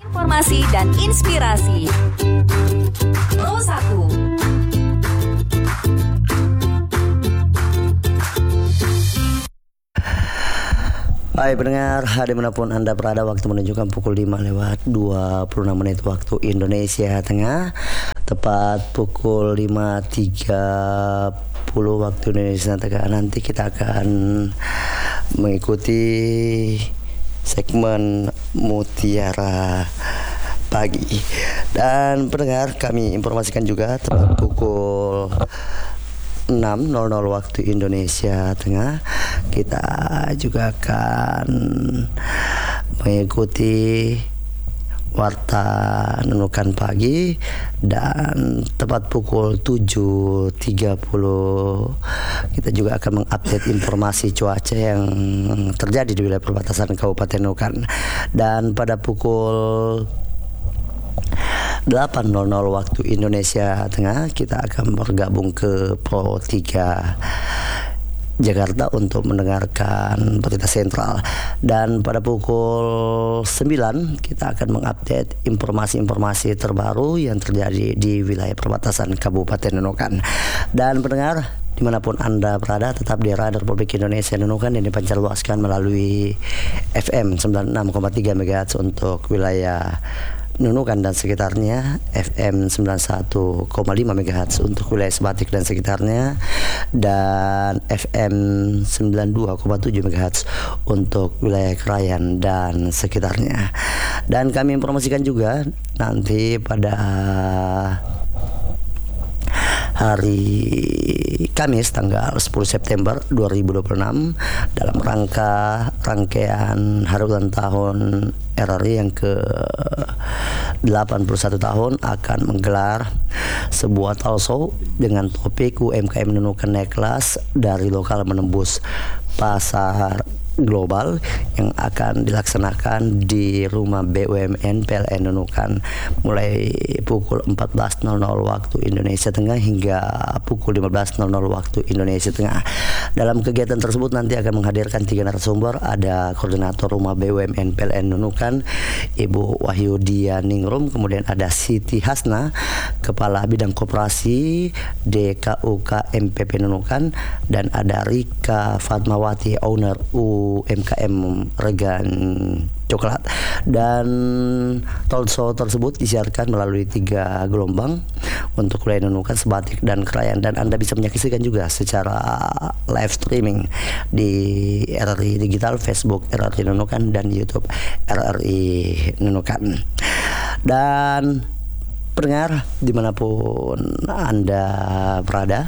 Informasi dan inspirasi. Pro 1. Hai pendengar, dimanapun Anda berada, waktu menunjukkan pukul 5:26 waktu Indonesia Tengah, tepat pukul 5:30 waktu Indonesia Tengah. Nanti kita akan mengikuti segmen Mutiara Pagi. Dan pendengar, kami informasikan juga tepat pukul 6:00 waktu Indonesia Tengah, kita juga akan mengikuti Warta Nunukan Pagi, dan tepat pukul 7:30 kita juga akan mengupdate informasi cuaca yang terjadi di wilayah perbatasan Kabupaten Nunukan. Dan pada pukul 8:00 waktu Indonesia Tengah, kita akan bergabung ke Pro 3 Jakarta untuk mendengarkan Berita Sentral. Dan pada pukul 9 kita akan mengupdate informasi-informasi terbaru yang terjadi di wilayah perbatasan Kabupaten Nunukan. Dan pendengar, dimanapun Anda berada, tetap di Radio Republik Indonesia Nunukan yang dipancarluaskan melalui FM 96,3 MHz untuk wilayah Nunukan dan sekitarnya, FM 91,5 MHz untuk wilayah Sebatik dan sekitarnya, dan FM 92,7 MHz untuk wilayah Krayan dan sekitarnya. Dan kami informasikan juga nanti pada hari Kamis tanggal 10 September 2026 dalam rangkaian hari ulang tahun RRI yang ke-81 tahun akan menggelar sebuah talk show dengan topik UMKM Nunukan naik kelas dari lokal menembus pasar global yang akan dilaksanakan di Rumah BUMN PLN Nunukan mulai pukul 14:00 waktu Indonesia Tengah hingga pukul 15:00 waktu Indonesia Tengah. Dalam kegiatan tersebut nanti akan menghadirkan 3 narasumber. Ada Koordinator Rumah BUMN PLN Nunukan, Ibu Wahyudia Ningrum, kemudian ada Siti Hasna, Kepala Bidang Koperasi DKUK MPP Nunukan, dan ada Rika Fatmawati, owner UMKM Regan Coklat. Dan talk show tersebut disiarkan melalui 3 gelombang untuk wilayah Nunukan, Sebatik, dan Krayan, dan Anda bisa menyaksikan juga secara live streaming di RRI Digital, Facebook RRI Nunukan, dan YouTube RRI Nunukan. Dan pendengar, dimanapun Anda berada,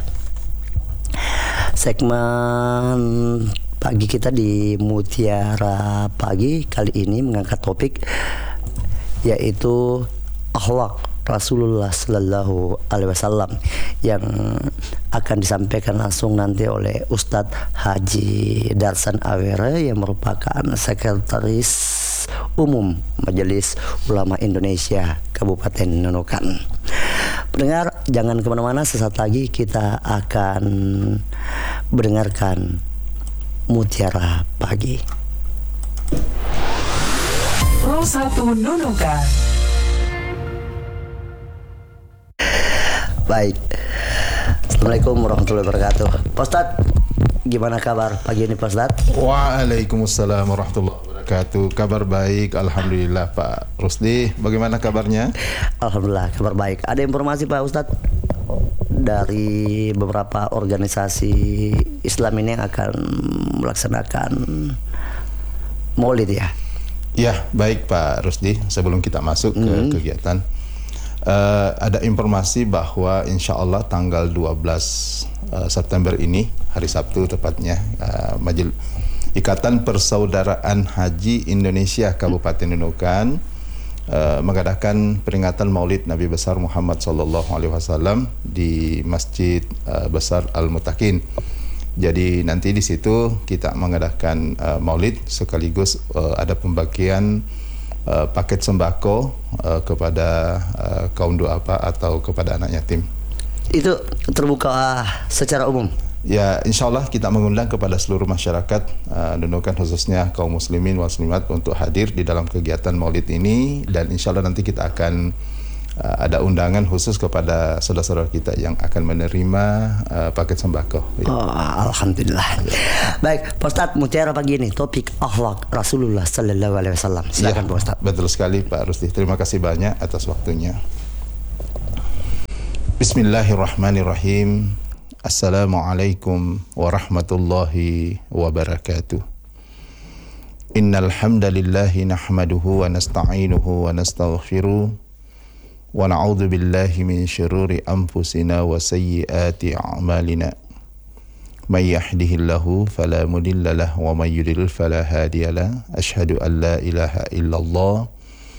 segmen pagi kita di Mutiara Pagi kali ini mengangkat topik yaitu akhlak Rasulullah Sallallahu Alaihi Wasallam yang akan disampaikan langsung nanti oleh Ustadz Haji Darsan Awere yang merupakan Sekretaris Umum Majelis Ulama Indonesia Kabupaten Nunukan. Pendengar, jangan kemana-mana, sesaat lagi kita akan mendengarkan Mutiara Pagi. Pro 1 Nunukan. Baik, Assalamualaikum warahmatullahi wabarakatuh. Pak Ustadz, gimana kabar pagi ini Pak Ustadz? Waalaikumsalam warahmatullahi wabarakatuh. Kabar baik, alhamdulillah. Pak Rusdi, bagaimana kabarnya? Alhamdulillah, kabar baik. Ada informasi Pak Ustadz dari beberapa organisasi Islam ini yang akan melaksanakan Maulid ya? Ya, baik Pak Rusdi. Sebelum kita masuk ke kegiatan, ada informasi bahwa insya Allah tanggal 12 September ini, hari Sabtu tepatnya, Ikatan Persaudaraan Haji Indonesia Kabupaten Nunukan mengadakan peringatan Maulid Nabi besar Muhammad sallallahu alaihi wasallam di Masjid Besar Al-Mutakin. Jadi nanti di situ kita mengadakan Maulid sekaligus ada pembagian paket sembako kepada kaum duafa atau kepada anak yatim. Itu terbuka secara umum? Ya, insyaallah kita mengundang kepada seluruh masyarakat Nunukan khususnya kaum muslimin muslimat untuk hadir di dalam kegiatan Maulid ini, dan insyaallah nanti kita akan ada undangan khusus kepada saudara-saudara kita yang akan menerima paket sembako. Ya. Oh, alhamdulillah. Baik, Pak Ustadz, mutiara pagi ini topik akhlak Rasulullah sallallahu alaihi wasallam. Silakan Pak Ustadz. Betul sekali Pak Rusdi. Terima kasih banyak atas waktunya. Bismillahirrahmanirrahim. Assalamualaikum warahmatullahi wabarakatuh. Innal hamdalillahi nahmaduhu wa nasta'inuhu wa nastaghfiruh wa na'udzu billahi min syururi anfusina wa sayyiati a'malina. May yahdihillahu fala mudilla lahu wa may yudlil fala hadiyalah. Asyhadu an la ilaha illallah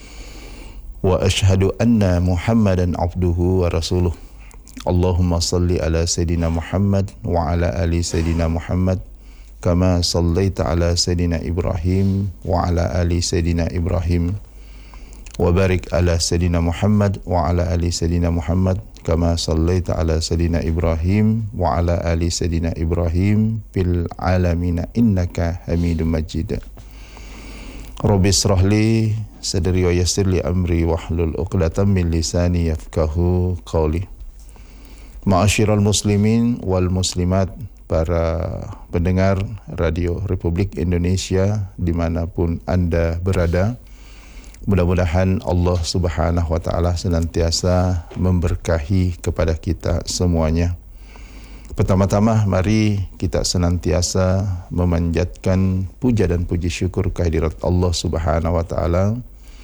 wa asyhadu anna Muhammadan abduhu wa rasuluh. Allahumma salli ala Sayyidina Muhammad wa ala ali Sayyidina Muhammad kama sallaita ala Sayyidina Ibrahim wa ala ali Sayyidina Ibrahim wa barik ala Sayyidina Muhammad wa ala ali Sayyidina Muhammad kama sallaita ala Sayyidina Ibrahim wa ala ali Sayyidina Ibrahim fil alamina innaka Hamidum Majid. Rabbi israh li sadri wa yassir li amri wahlul 'uqdatam min lisani yafqahu qawli. Ma'asyiral muslimin wal muslimat, para pendengar Radio Republik Indonesia dimanapun Anda berada, mudah-mudahan Allah Subhanahu wa Ta'ala senantiasa memberkahi kepada kita semuanya. Pertama-tama mari kita senantiasa memanjatkan puja dan puji syukur kehadirat Allah Subhanahu wa Ta'ala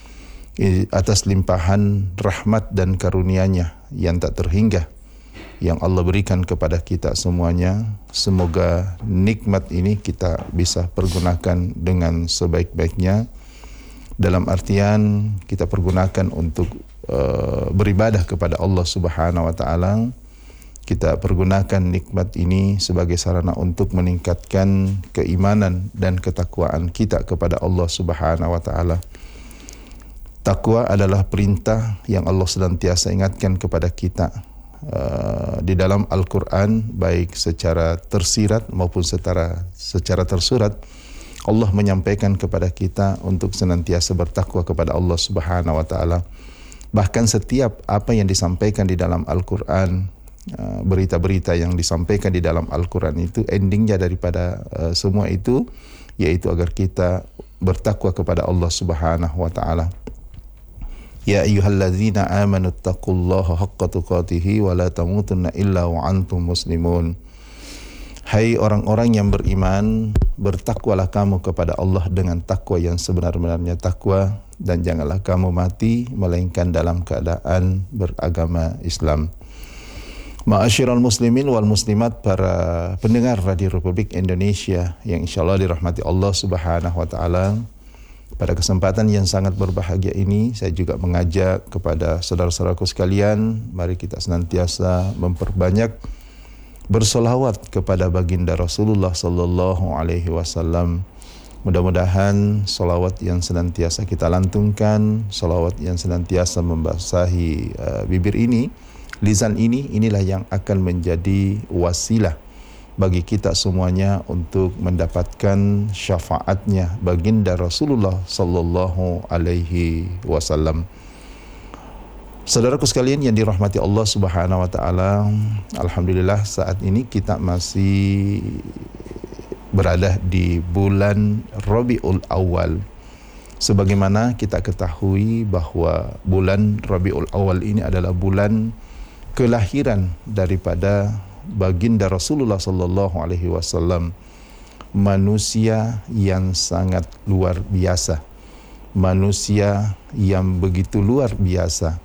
atas limpahan rahmat dan karunia-Nya yang tak terhingga yang Allah berikan kepada kita semuanya. Semoga nikmat ini kita bisa pergunakan dengan sebaik-baiknya, dalam artian kita pergunakan untuk beribadah kepada Allah Subhanahu wa Ta'ala. Kita pergunakan nikmat ini sebagai sarana untuk meningkatkan keimanan dan ketakwaan kita kepada Allah Subhanahu wa Ta'ala. Takwa adalah perintah yang Allah senantiasa ingatkan kepada kita di dalam Al-Quran, baik secara tersirat maupun secara tersurat. Allah menyampaikan kepada kita untuk senantiasa bertakwa kepada Allah Subhanahu wa Ta'ala. Bahkan setiap apa yang disampaikan di dalam Al-Quran, berita-berita yang disampaikan di dalam Al-Quran itu, endingnya daripada semua itu yaitu agar kita bertakwa kepada Allah Subhanahu wa Ta'ala. Ya ayyuhalladzina amanu taqullaha haqqa tuqatih wa la tamutunna illa wa antum muslimun. Hai orang-orang yang beriman, bertakwalah kamu kepada Allah dengan takwa yang sebenar-benarnya takwa, dan janganlah kamu mati melainkan dalam keadaan beragama Islam. Ma'asyiral muslimin wal muslimat, para pendengar Radio Republik Indonesia yang insyaallah dirahmati Allah Subhanahu wa Ta'ala. Pada kesempatan yang sangat berbahagia ini, saya juga mengajak kepada saudara-saudaraku sekalian, mari kita senantiasa memperbanyak bersolawat kepada baginda Rasulullah sallallahu alaihi wasallam. Mudah-mudahan solawat yang senantiasa kita lantunkan, solawat yang senantiasa membasahi bibir ini, lisan ini, inilah yang akan menjadi wasilah bagi kita semuanya untuk mendapatkan syafaatnya baginda Rasulullah sallallahu alaihi wasallam. Saudaraku sekalian yang dirahmati Allah Subhanahu wa Ta'ala, alhamdulillah saat ini kita masih berada di bulan Rabiul Awal. Sebagaimana kita ketahui bahwa bulan Rabiul Awal ini adalah bulan kelahiran daripada baginda Rasulullah sallallahu alaihi wasallam, manusia yang sangat luar biasa, manusia yang begitu luar biasa,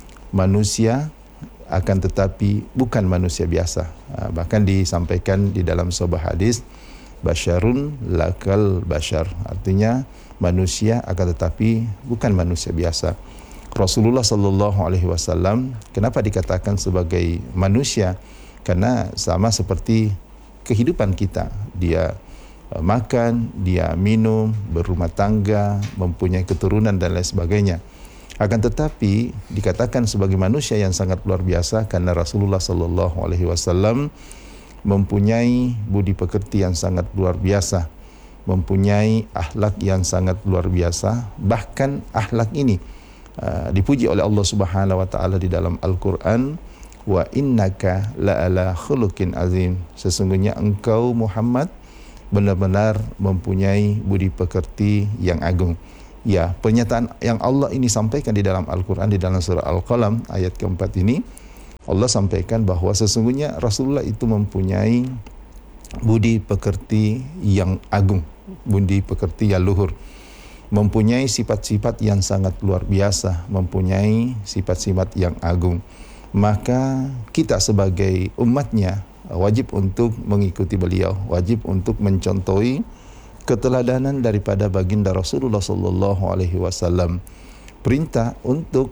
manusia akan tetapi bukan manusia biasa. Bahkan disampaikan di dalam sebuah hadis, basyarun lakal basyar, artinya manusia akan tetapi bukan manusia biasa. Rasulullah sallallahu alaihi wasallam kenapa dikatakan sebagai manusia? Karena sama seperti kehidupan kita. Dia makan, dia minum, berumah tangga, mempunyai keturunan dan lain sebagainya. Akan tetapi dikatakan sebagai manusia yang sangat luar biasa karena Rasulullah sallallahu alaihi wasallam mempunyai budi pekerti yang sangat luar biasa, mempunyai akhlak yang sangat luar biasa. Bahkan akhlak ini dipuji oleh Allah Subhanahu wa taala di dalam Al-Qur'an, wa innaka la'ala khuluqin azim. Sesungguhnya engkau Muhammad benar-benar mempunyai budi pekerti yang agung. Ya, pernyataan yang Allah ini sampaikan di dalam Al-Quran, di dalam surah Al-Qalam ayat keempat ini, Allah sampaikan bahwa sesungguhnya Rasulullah itu mempunyai budi pekerti yang agung, budi pekerti yang luhur, mempunyai sifat-sifat yang sangat luar biasa, mempunyai sifat-sifat yang agung. Maka kita sebagai umatnya wajib untuk mengikuti beliau, wajib untuk mencontohi keteladanan daripada baginda Rasulullah sallallahu alaihi wasallam. Perintah untuk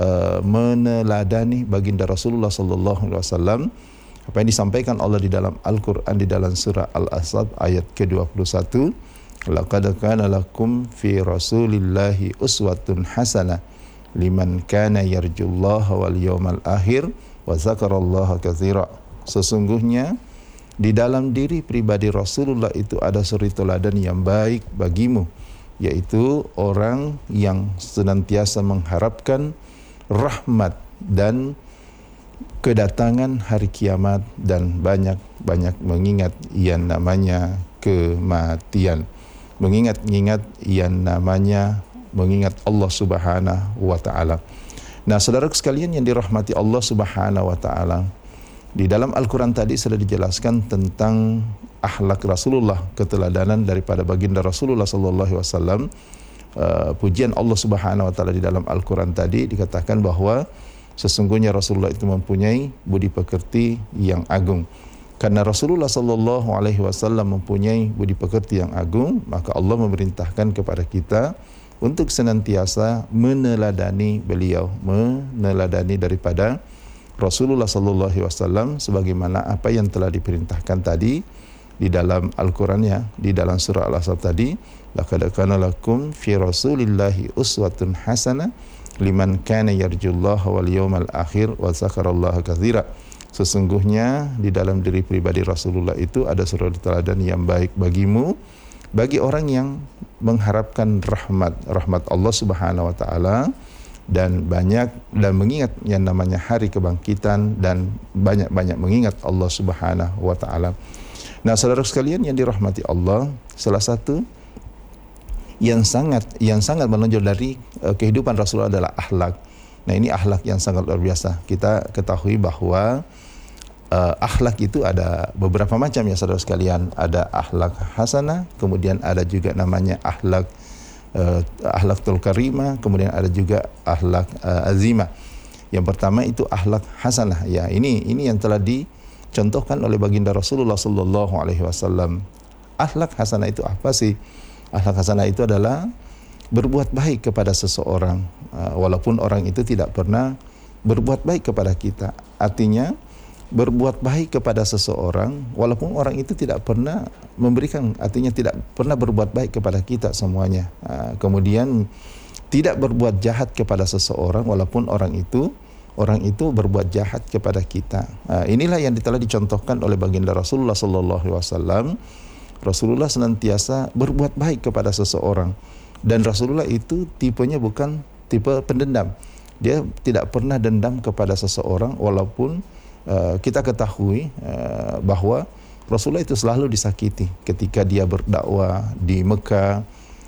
meneladani baginda Rasulullah sallallahu alaihi wasallam, apa yang disampaikan Allah di dalam Al-Qur'an di dalam surah Al-Ahzab ayat ke-21, laqad kana lakum fi rasulillahi uswatun hasanah liman kana yarjullaha wal yawmal akhir wa zakarallaha katsira. Sesungguhnya di dalam diri pribadi Rasulullah itu ada suri teladan yang baik bagimu, yaitu orang yang senantiasa mengharapkan rahmat dan kedatangan hari kiamat dan banyak-banyak mengingat yang namanya kematian, mengingat yang namanya mengingat Allah Subhanahu wa taala. Nah, saudaraku sekalian yang dirahmati Allah Subhanahu wa taala, di dalam Al-Quran tadi sudah dijelaskan tentang akhlak Rasulullah, keteladanan daripada baginda Rasulullah sallallahu alaihi wasallam. Pujian Allah Subhanahu wa taala di dalam Al-Quran tadi dikatakan bahwa sesungguhnya Rasulullah itu mempunyai budi pekerti yang agung. Karena Rasulullah sallallahu alaihi wasallam mempunyai budi pekerti yang agung, maka Allah memerintahkan kepada kita untuk senantiasa meneladani beliau, meneladani daripada Rasulullah sallallahu alaihi wasallam sebagaimana apa yang telah diperintahkan tadi di dalam Al-Qur'an, ya, di dalam surah Al-Ahzab tadi, laqad kana lakum fi rasulillahi uswatun hasanah liman kana yarjullaha wal yawmal akhir wa zakarallaha katsira. Sesungguhnya di dalam diri pribadi Rasulullah itu ada suri teladan yang baik bagimu, bagi orang yang mengharapkan rahmat Allah Subhanahu wa taala dan mengingat yang namanya hari kebangkitan dan banyak-banyak mengingat Allah Subhanahu wa taala. Nah, saudara sekalian yang dirahmati Allah, salah satu yang sangat menonjol dari kehidupan Rasulullah adalah akhlak. Nah, ini akhlak yang sangat luar biasa. Kita ketahui bahwa akhlak itu ada beberapa macam, ya saudara sekalian. Ada akhlak hasanah, kemudian ada juga namanya akhlakul karimah, kemudian ada juga akhlak azimah. Yang pertama itu akhlak hasanah. Ya, ini yang telah dicontohkan oleh baginda Rasulullah sallallahu alaihi wasallam. Akhlak hasanah itu apa sih? Akhlak hasanah itu adalah berbuat baik kepada seseorang walaupun orang itu tidak pernah berbuat baik kepada kita. Artinya berbuat baik kepada seseorang walaupun orang itu tidak pernah memberikan, artinya tidak pernah berbuat baik kepada kita semuanya. Kemudian tidak berbuat jahat kepada seseorang walaupun orang itu berbuat jahat kepada kita. Inilah yang telah dicontohkan oleh baginda Rasulullah sallallahu alaihi wasallam. Rasulullah senantiasa berbuat baik kepada seseorang, dan Rasulullah itu tipenya bukan tipe pendendam. Dia tidak pernah dendam kepada seseorang walaupun kita ketahui bahwa Rasulullah itu selalu disakiti ketika dia berdakwah di Mekah.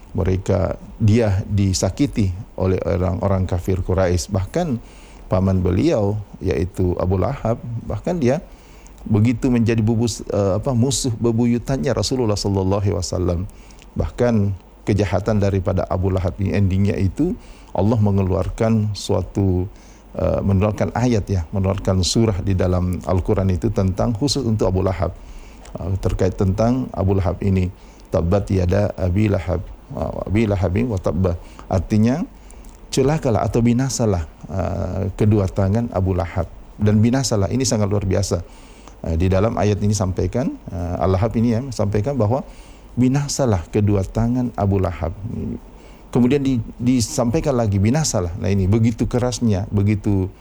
Dia disakiti oleh orang-orang kafir Quraisy. Bahkan paman beliau yaitu Abu Lahab, bahkan dia begitu menjadi musuh bebuyutannya Rasulullah sallallahu alaihi wasallam. Bahkan kejahatan daripada Abu Lahab ini endingnya itu Allah mengeluarkan mengeluarkan ayat, ya, mengeluarkan surah di dalam Al-Quran itu tentang khusus untuk Abu Lahab, terkait tentang Abu Lahab ini. Tabbat yada Abi Lahabin wa tabba. Artinya celakalah atau binasalah kedua tangan Abu Lahab, dan binasalah ini sangat luar biasa. Di dalam ayat ini sampaikan Al-Lahab ini, ya, sampaikan bahwa binasalah kedua tangan Abu Lahab. Kemudian disampaikan lagi binasalah. Nah, ini begitu kerasnya, begitu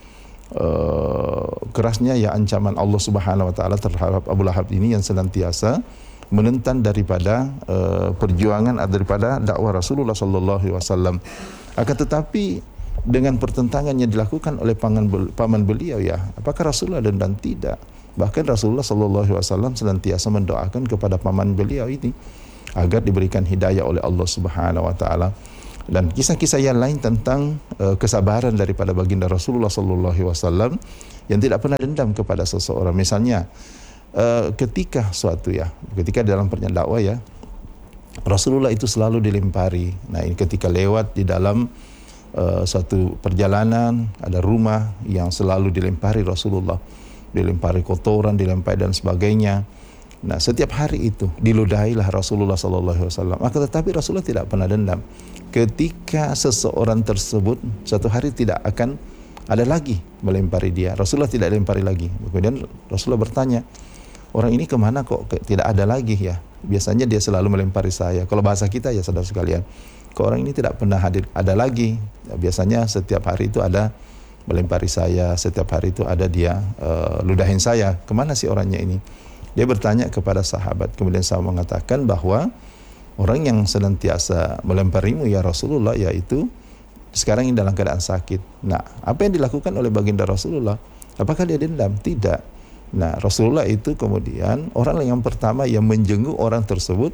kerasnya ya ancaman Allah Subhanahu wa taala terhadap Abu Lahab ini yang senantiasa menentang daripada perjuangan daripada dakwah Rasulullah sallallahu alaihi wasallam. Akan tetapi dengan pertentangan yang dilakukan oleh paman beliau ya, apakah Rasulullah dendam? Tidak. Bahkan Rasulullah sallallahu alaihi wasallam senantiasa mendoakan kepada paman beliau ini agar diberikan hidayah oleh Allah Subhanahu wa taala. Dan kisah-kisah yang lain tentang kesabaran daripada baginda Rasulullah sallallahu alaihi wasallam yang tidak pernah dendam kepada seseorang. Misalnya ketika dalam perjalanan dakwah ya, Rasulullah itu selalu dilempari. Nah, ini ketika lewat di dalam suatu perjalanan, ada rumah yang selalu dilempari Rasulullah, dilempari kotoran, dilempari dan sebagainya. Nah, setiap hari itu diludahilah Rasulullah sallallahu alaihi wasallam. Maka tetapi Rasulullah tidak pernah dendam. Ketika seseorang tersebut satu hari tidak akan ada lagi melempari dia, Rasulullah tidak lempari lagi. Kemudian Rasulullah bertanya, orang ini kemana kok tidak ada lagi ya? Biasanya dia selalu melempari saya. Kalau bahasa kita ya saudara sekalian, kok orang ini tidak pernah ada lagi? Biasanya setiap hari itu ada melempari saya, setiap hari itu ada dia ludahin saya. Kemana sih orangnya ini? Dia bertanya kepada sahabat. Kemudian sahabat mengatakan bahwa orang yang senantiasa melemparimu ya Rasulullah, yaitu sekarang ini dalam keadaan sakit. Nah, apa yang dilakukan oleh baginda Rasulullah? Apakah dia dendam? Tidak. Nah, Rasulullah itu kemudian orang yang pertama yang menjenguk orang tersebut.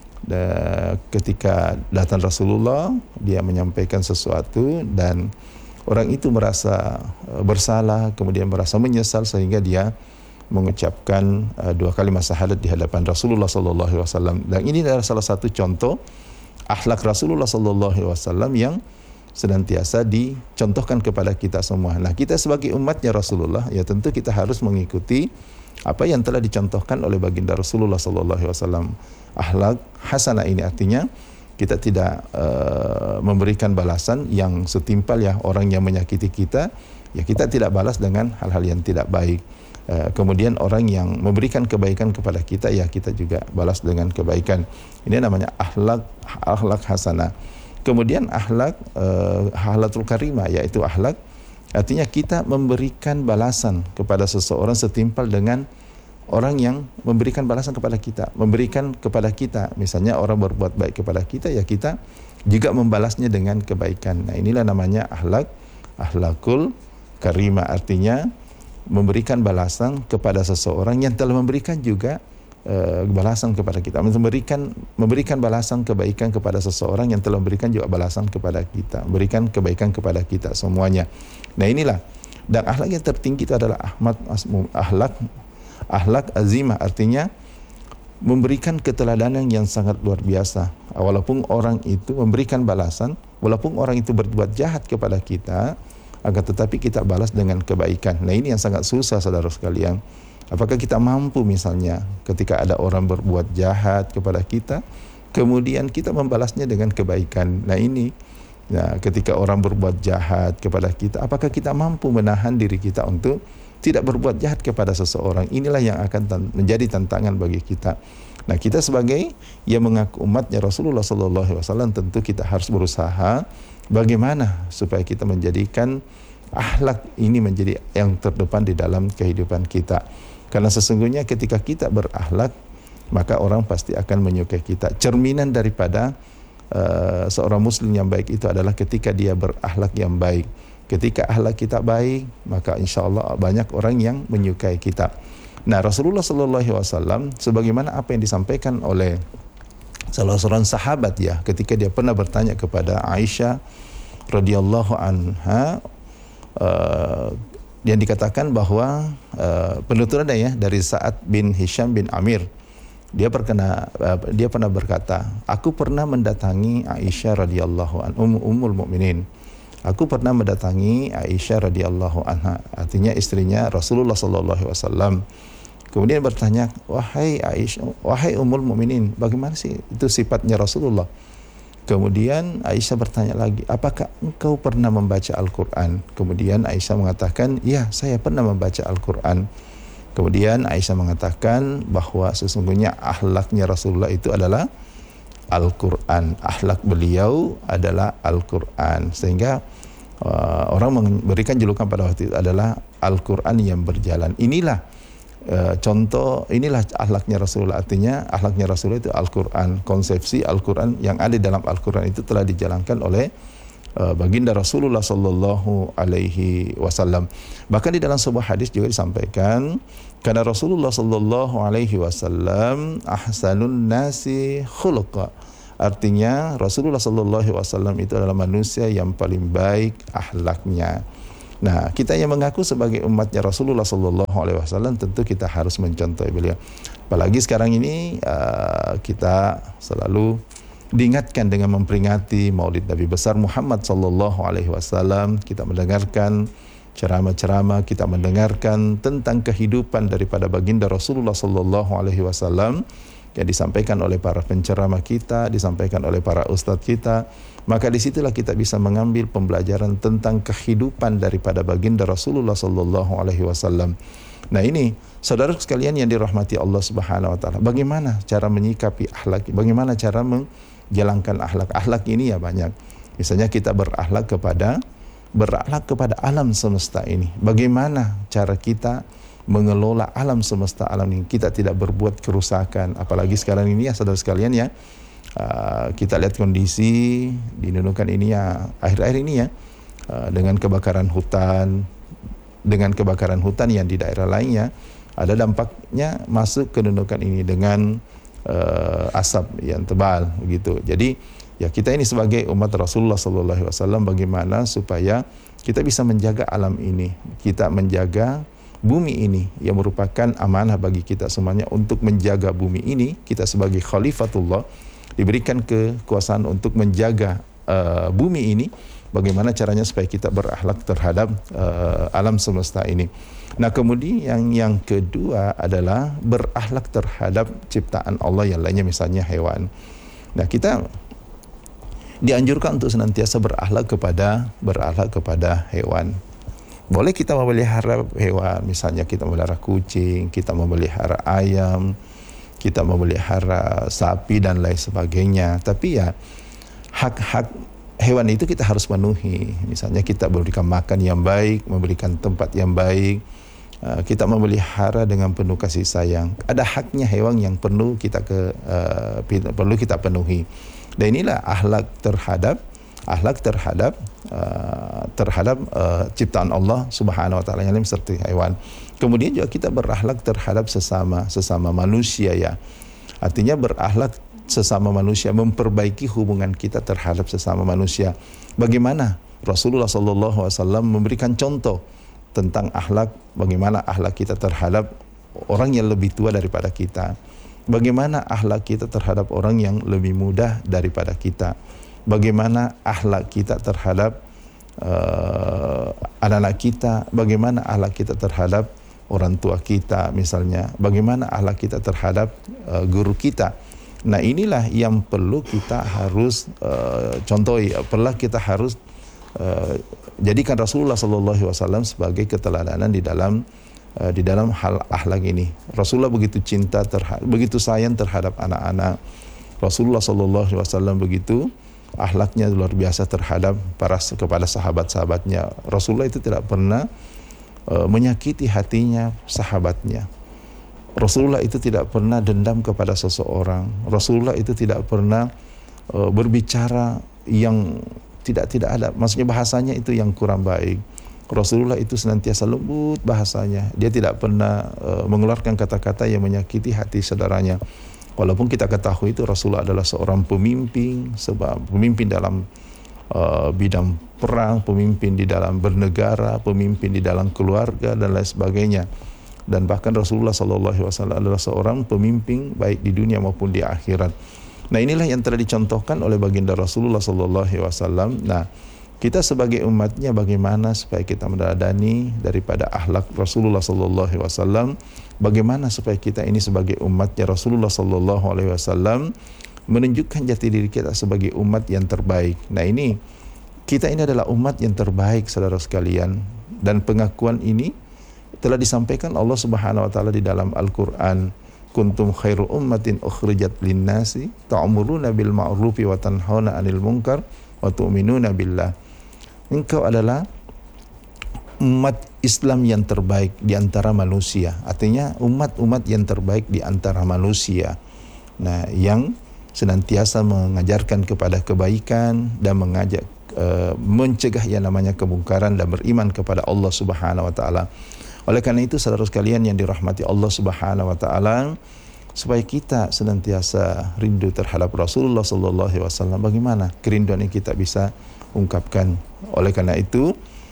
Ketika datang Rasulullah, dia menyampaikan sesuatu dan orang itu merasa bersalah, kemudian merasa menyesal sehingga dia mengucapkan 2 kalimat syahadat di hadapan Rasulullah sallallahu alaihi wasallam. Dan ini adalah salah satu contoh akhlak Rasulullah sallallahu alaihi wasallam yang senantiasa dicontohkan kepada kita semua. Nah, kita sebagai umatnya Rasulullah ya tentu kita harus mengikuti apa yang telah dicontohkan oleh baginda Rasulullah sallallahu alaihi wasallam. Akhlak hasanah ini artinya kita tidak memberikan balasan yang setimpal ya, orang yang menyakiti kita ya kita tidak balas dengan hal-hal yang tidak baik. Kemudian orang yang memberikan kebaikan kepada kita ya kita juga balas dengan kebaikan. Ini namanya akhlak hasanah. Kemudian akhlakul karimah, yaitu akhlak artinya kita memberikan balasan kepada seseorang setimpal dengan orang yang memberikan balasan kepada kita, memberikan kepada kita. Misalnya orang berbuat baik kepada kita ya kita juga membalasnya dengan kebaikan. Nah, inilah namanya akhlakul karimah, artinya memberikan balasan kepada seseorang yang telah memberikan juga balasan kepada kita, memberikan balasan kebaikan kepada seseorang yang telah memberikan juga balasan kepada kita, memberikan kebaikan kepada kita semuanya. Nah, inilah, dan akhlak yang tertinggi itu adalah akhlak azimah, artinya memberikan keteladanan yang sangat luar biasa. Walaupun orang itu memberikan balasan, walaupun orang itu berbuat jahat kepada kita, agar tetapi kita balas dengan kebaikan. Nah, ini yang sangat susah saudara sekalian. Apakah kita mampu misalnya ketika ada orang berbuat jahat kepada kita, kemudian kita membalasnya dengan kebaikan. Nah, ini ketika orang berbuat jahat kepada kita, apakah kita mampu menahan diri kita untuk tidak berbuat jahat kepada seseorang? Inilah yang akan menjadi tantangan bagi kita. Nah, kita sebagai yang mengaku umatnya Rasulullah sallallahu alaihi wasallam tentu kita harus berusaha bagaimana supaya kita menjadikan akhlak ini menjadi yang terdepan di dalam kehidupan kita. Karena sesungguhnya ketika kita berakhlak, maka orang pasti akan menyukai kita. Cerminan daripada seorang muslim yang baik itu adalah ketika dia berakhlak yang baik. Ketika akhlak kita baik, maka insya Allah banyak orang yang menyukai kita. Nah, Rasulullah sallallahu alaihi wasallam sebagaimana apa yang disampaikan oleh salah seorang sahabat ya, ketika dia pernah bertanya kepada Aisyah radhiyallahu anha, yang dikatakan bahwa penuturannya ya dari Sa'ad bin Hisham bin Amir, dia pernah berkata, aku pernah mendatangi Aisyah radhiyallahu anha, ummul mukminin. Aku pernah mendatangi Aisyah radhiyallahu anha, artinya istrinya Rasulullah sallallahu alaihi wasallam. Kemudian bertanya, wahai Aisyah, wahai ummul mukminin, bagaimana sih itu sifatnya Rasulullah? Kemudian Aisyah bertanya lagi, apakah engkau pernah membaca Al-Quran? Kemudian Aisyah mengatakan, ya, saya pernah membaca Al-Quran. Kemudian Aisyah mengatakan bahwa sesungguhnya akhlaknya Rasulullah itu adalah Al-Quran. Akhlak beliau adalah Al-Quran. Sehingga orang memberikan julukan pada waktu itu adalah Al-Quran yang berjalan. Inilah contoh, inilah akhlaknya Rasulullah. Artinya akhlaknya Rasulullah itu Al-Quran. Konsepsi Al-Quran yang ada dalam Al-Quran itu telah dijalankan oleh baginda Rasulullah sallallahu alaihi wasallam. Bahkan di dalam sebuah hadis juga disampaikan, karena Rasulullah sallallahu alaihi wasallam ahsanun nasi khuluqa. Artinya Rasulullah sallallahu alaihi wasallam itu adalah manusia yang paling baik akhlaknya. Nah, kita yang mengaku sebagai umatnya Rasulullah sallallahu alaihi wasallam tentu kita harus mencontohi beliau. Apalagi sekarang ini kita selalu diingatkan dengan memperingati Maulid Nabi besar Muhammad sallallahu alaihi wasallam. Kita mendengarkan ceramah-ceramah, kita mendengarkan tentang kehidupan daripada baginda Rasulullah sallallahu alaihi wasallam yang disampaikan oleh para penceramah kita, disampaikan oleh para ustadz kita. Maka disitulah kita bisa mengambil pembelajaran tentang kehidupan daripada baginda Rasulullah sallallahu alaihi wasallam. Nah, ini saudara sekalian yang dirahmati Allah Subhanahu wa taala, bagaimana cara menyikapi akhlak, bagaimana cara menjalankan akhlak. Akhlak ini ya banyak. Misalnya kita berakhlak kepada alam semesta ini. Bagaimana cara kita mengelola alam semesta alam ini, kita tidak berbuat kerusakan. Apalagi sekarang ini ya saudara sekalian ya, kita lihat kondisi di Nunukan ini ya, akhir-akhir ini ya, dengan kebakaran hutan yang di daerah lainnya, ada dampaknya masuk ke Nunukan ini dengan asap yang tebal begitu. Jadi ya, kita ini sebagai umat Rasulullah sallallahu alaihi wasallam, bagaimana supaya kita bisa menjaga alam ini, kita menjaga bumi ini yang merupakan amanah bagi kita semuanya. Untuk menjaga bumi ini, kita sebagai khalifatullah diberikan kekuasaan untuk menjaga bumi ini. Bagaimana caranya supaya kita berakhlak terhadap alam semesta ini. Nah, kemudian yang kedua adalah berakhlak terhadap ciptaan Allah yang lainnya, misalnya hewan. Nah, kita dianjurkan untuk senantiasa berakhlak kepada hewan. Boleh kita memelihara hewan, misalnya kita memelihara kucing, kita memelihara ayam, kita memelihara sapi dan lain sebagainya. Tapi ya, hak-hak hewan itu kita harus penuhi. Misalnya kita memberikan makan yang baik, memberikan tempat yang baik, kita memelihara dengan penuh kasih sayang. Ada haknya hewan yang perlu kita penuhi. Dan inilah akhlak terhadap ciptaan Allah Subhanahu wa taala yang lain seperti hewan. Kemudian juga kita berakhlak terhadap sesama manusia ya. Artinya berakhlak sesama manusia, memperbaiki hubungan kita terhadap sesama manusia. Bagaimana Rasulullah sallallahu alaihi wasallam memberikan contoh tentang akhlak, bagaimana akhlak kita terhadap orang yang lebih tua daripada kita. Bagaimana akhlak kita terhadap orang yang lebih muda daripada kita. Bagaimana akhlak kita terhadap anak-anak kita, bagaimana akhlak kita terhadap orang tua kita misalnya, bagaimana akhlak kita terhadap guru kita. Nah, inilah yang perlu kita harus contohi, perlu kita harus jadikan Rasulullah sallallahu alaihi wasallam sebagai keteladanan di dalam hal akhlak ini. Rasulullah begitu cinta begitu sayang terhadap anak-anak. Rasulullah sallallahu alaihi wasallam begitu akhlaknya luar biasa kepada sahabat-sahabatnya. Rasulullah itu tidak pernah menyakiti hatinya sahabatnya. Rasulullah itu tidak pernah dendam kepada seseorang. Rasulullah itu tidak pernah berbicara yang tidak ada. Maksudnya bahasanya itu yang kurang baik. Rasulullah itu senantiasa lembut bahasanya. Dia tidak pernah mengeluarkan kata-kata yang menyakiti hati saudaranya. Walaupun kita ketahui itu Rasulullah adalah seorang pemimpin dalam bidang perang, pemimpin di dalam bernegara, pemimpin di dalam keluarga dan lain sebagainya. Dan bahkan Rasulullah SAW adalah seorang pemimpin baik di dunia maupun di akhirat. Nah, inilah yang telah dicontohkan oleh baginda Rasulullah SAW. Nah, kita sebagai umatnya bagaimana supaya kita meneladani daripada akhlak Rasulullah SAW. Bagaimana supaya kita ini sebagai umatnya Rasulullah SAW menunjukkan jati diri kita sebagai umat yang terbaik. Nah, kita ini adalah umat yang terbaik saudara sekalian. Dan pengakuan ini telah disampaikan Allah Subhanahu wa taala di dalam Al-Qur'an. Kuntum khairu ummatin ukhrijat lin-nasi ta'muruna bil ma'rufi wa tanhauna 'anil munkar wa tu'minuna billah. engkau adalah umat Islam yang terbaik di antara manusia. Artinya umat-umat yang terbaik di antara manusia. Nah, yang senantiasa mengajarkan kepada kebaikan dan mengajak mencegah yang namanya kemungkaran dan beriman kepada Allah Subhanahu wa taala. Oleh karena itu, saudara sekalian yang dirahmati Allah Subhanahu wa taala, supaya kita senantiasa rindu terhadap Rasulullah sallallahu alaihi wasallam, bagaimana kerinduan yang kita bisa ungkapkan. Oleh karena itu,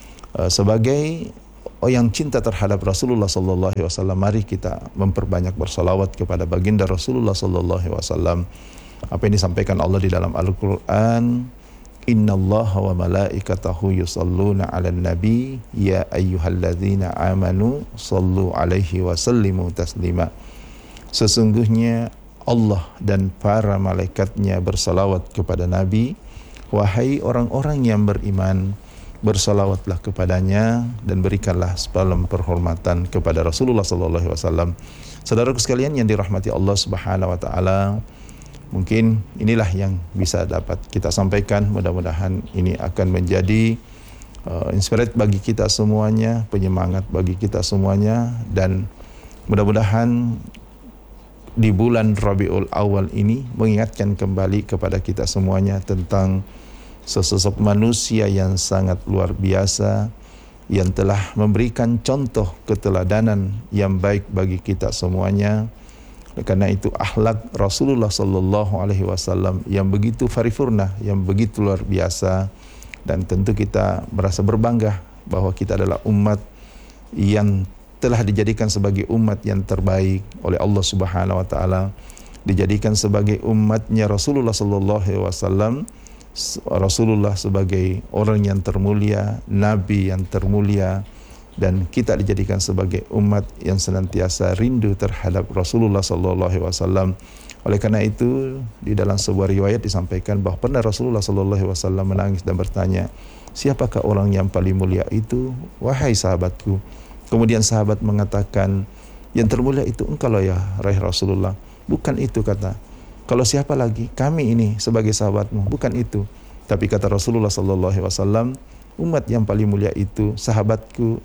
sebagai yang cinta terhadap Rasulullah sallallahu alaihi wasallam, mari kita memperbanyak bersalawat kepada baginda Rasulullah sallallahu alaihi wasallam. Apa yang disampaikan Allah di dalam Al-Qur'an, innallaha wa malaikatahu yusalluna 'alan nabi ya ayyuhalladzina amanu sallu 'alaihi wa sallimu taslima. Sesungguhnya Allah dan para malaikatnya bersalawat kepada Nabi, wahai orang-orang yang beriman, bersalawatlah kepadanya dan berikanlah salam penghormatan kepada Rasulullah sallallahu alaihi wasallam. Saudaraku sekalian yang dirahmati Allah Subhanahu wa taala, mungkin inilah yang bisa dapat kita sampaikan. Mudah-mudahan ini akan menjadi inspirasi bagi kita semuanya, penyemangat bagi kita semuanya, dan mudah-mudahan di bulan Rabiul Awal ini mengingatkan kembali kepada kita semuanya tentang sesosok manusia yang sangat luar biasa, yang telah memberikan contoh keteladanan yang baik bagi kita semuanya. Karena itu akhlak Rasulullah sallallahu alaihi wasallam yang begitu paripurna, yang begitu luar biasa, dan tentu kita merasa berbangga bahwa kita adalah umat yang telah dijadikan sebagai umat yang terbaik oleh Allah Subhanahu wa taala, dijadikan sebagai umatnya Rasulullah sallallahu alaihi wasallam. Rasulullah sebagai orang yang termulia, nabi yang termulia, dan kita dijadikan sebagai umat yang senantiasa rindu terhadap Rasulullah sallallahu alaihi wasallam. Oleh karena itu, di dalam sebuah riwayat disampaikan bahwa pernah Rasulullah sallallahu alaihi wasallam menangis dan bertanya, "Siapakah orang yang paling mulia itu, wahai sahabatku?" Kemudian sahabat mengatakan, "Yang termulia itu engkau ya, Rai Rasulullah." "Bukan itu," kata. "Kalau siapa lagi? Kami ini sebagai sahabatmu." "Bukan itu." Tapi kata Rasulullah sallallahu alaihi wasallam, umat yang paling mulia itu sahabatku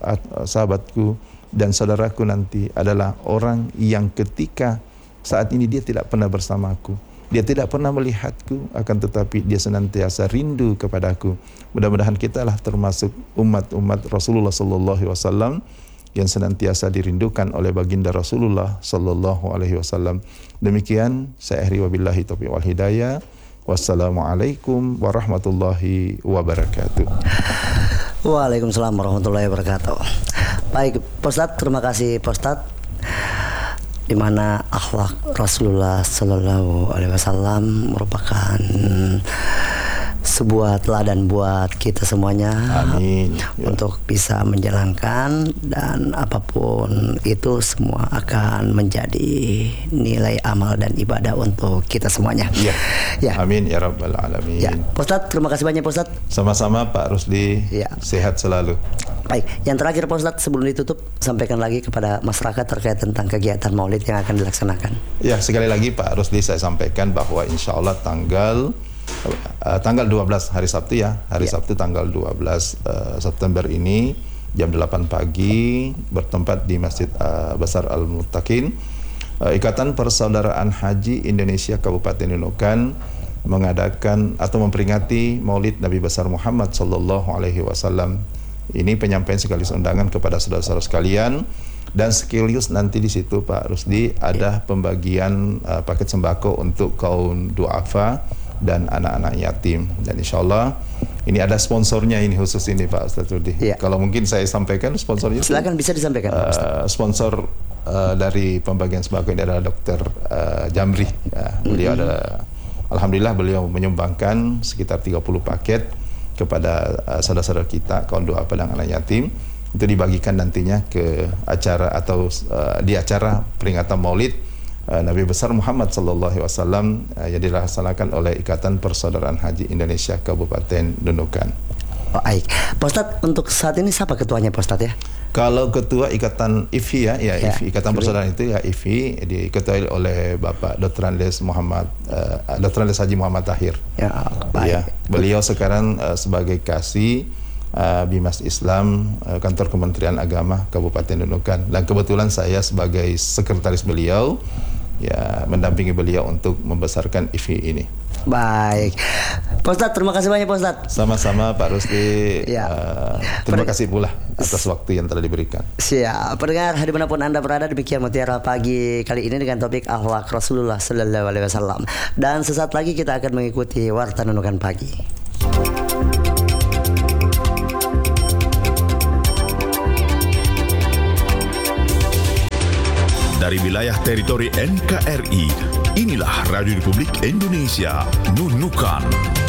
dan saudaraku nanti adalah orang yang ketika saat ini dia tidak pernah bersamaku, dia tidak pernah melihatku, akan tetapi dia senantiasa rindu kepadaku. Mudah-mudahan kita lah termasuk umat-umat Rasulullah sallallahu alaihi wasallam yang senantiasa dirindukan oleh baginda Rasulullah sallallahu alaihi wasallam. Demikian saya akhiri, wabillahi taufiq wal hidayah. Wassalamualaikum warahmatullahi wabarakatuh. Waalaikumsalam warahmatullahi wabarakatuh. Baik, Pak Ustadz, terima kasih Pak Ustadz. Di mana akhlak Rasulullah sallallahu alaihi wasallam merupakan sebuah teladan buat kita semuanya. Amin. Untuk bisa menjalankan, dan apapun itu semua akan menjadi nilai amal dan ibadah untuk kita semuanya. Ya. Amin ya rabbal alamin. Ya, Pak Ustadz, terima kasih banyak Pak Ustadz. Sama-sama Pak Rusdi. Ya. Sehat selalu. Baik, yang terakhir Pak Ustadz, sebelum ditutup, sampaikan lagi kepada masyarakat terkait tentang kegiatan Maulid yang akan dilaksanakan. Ya, sekali lagi Pak Rusdi, saya sampaikan bahwa insya Allah tanggal 12 hari Sabtu ya, Sabtu tanggal 12 September ini jam 8 pagi bertempat di Masjid Besar Al-Muttaqin, Ikatan Persaudaraan Haji Indonesia Kabupaten Nunukan mengadakan atau memperingati Maulid Nabi besar Muhammad sallallahu alaihi wasallam. Ini penyampaian sekaligus undangan kepada saudara-saudara sekalian, dan sekaligus nanti di situ Pak Rusdi ada pembagian paket sembako untuk kaum duafa dan anak-anak yatim. Dan insya Allah ini ada sponsornya ini khusus ini Pak Ustadz Rudi. Kalau mungkin saya sampaikan sponsornya. Silakan, bisa disampaikan Pak Ustadz. Sponsor dari pembagian sembako ini adalah Dr. Jamri. Beliau adalah, alhamdulillah beliau menyumbangkan sekitar 30 paket kepada saudara-saudara kita kaum duafa dan anak yatim untuk dibagikan nantinya ke acara atau di acara peringatan Maulid Nabi besar Muhammad sallallahu alaihi wasallam yang dilaksanakan oleh Ikatan Persaudaraan Haji Indonesia Kabupaten Nunukan. Oh, baik. Pak Ustadz, untuk saat ini siapa ketuanya Pak Ustadz ya? Kalau ketua Ikatan IFI ya IFI, Ikatan Persaudaraan itu ya IFI, diketuai oleh Bapak Dr. Andes Haji Muhammad Tahir. Ya, baik. Ya, beliau sekarang sebagai kasih Bimas Islam, kantor Kementerian Agama Kabupaten Nunukan. Dan kebetulan saya sebagai sekretaris beliau ya mendampingi beliau untuk membesarkan IFI ini. Baik, Pak Ustadz, terima kasih banyak Pak Ustadz. Sama-sama Pak Rusdi. Ya. Terima kasih pula atas waktu yang telah diberikan. Siap, pendengar dimanapun Anda berada, demikian Mutiara Pagi kali ini dengan topik akhlak Rasulullah Sallallahu Alaihi Wasallam. Dan sesaat lagi kita akan mengikuti Warta Nunukan Pagi. Dari wilayah teritori NKRI, inilah Radio Republik Indonesia Nunukan.